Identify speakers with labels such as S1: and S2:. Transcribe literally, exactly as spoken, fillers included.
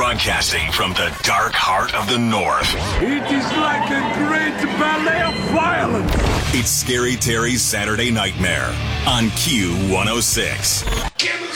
S1: Broadcasting from the dark heart of the North.
S2: It is like a great ballet of violence.
S1: It's Scary Terry's Saturday Nightmare on Q one oh six.
S2: Give